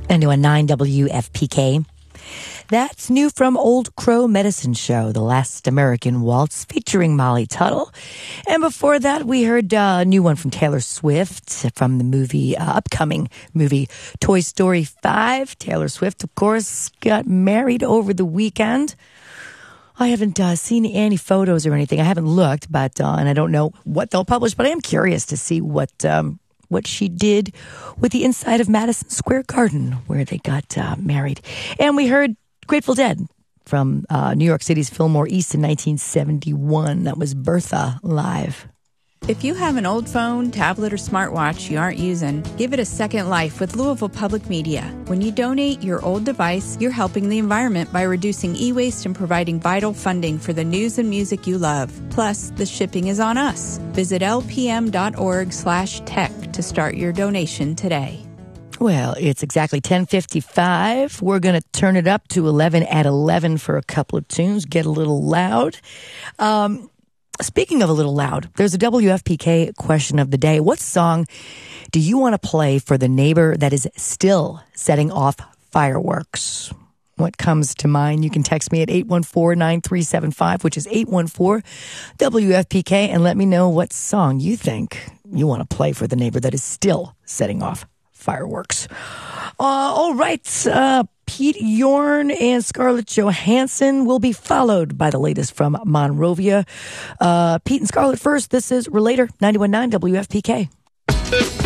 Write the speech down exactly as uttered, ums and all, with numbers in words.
ninety-one point nine W F P K. That's new from Old Crow Medicine Show, The Last American Waltz, featuring Molly Tuttle. And before that, we heard uh, a new one from Taylor Swift from the movie, uh, upcoming movie, Toy Story five. Taylor Swift, of course, got married over the weekend. I haven't uh, seen any photos or anything. I haven't looked, but uh, and I don't know what they'll publish, but I am curious to see what um, what she did with the inside of Madison Square Garden, where they got uh, married. And we heard Grateful Dead from uh, New York City's Fillmore East in nineteen seventy-one. That was Bertha live. If you have an old phone, tablet, or smartwatch you aren't using, give it a second life with Louisville Public Media. When you donate your old device, you're helping the environment by reducing e-waste and providing vital funding for the news and music you love. Plus, the shipping is on us. Visit lpm.org slash tech to start your donation today. Well, it's exactly ten fifty-five. We're going to turn it up to eleven at eleven for a couple of tunes, get a little loud. Um... Speaking of a little loud, there's a W F P K question of the day. What song do you want to play for the neighbor that is still setting off fireworks? What comes to mind? You can text me at eight one four, nine three seven five, which is eight one four W F P K, and let me know what song you think you want to play for the neighbor that is still setting off fireworks. Uh, all right, uh, Pete Yorn and Scarlett Johansson will be followed by the latest from Monrovia. Uh, Pete and Scarlett first. This is Relator, ninety-one point nine W F P K.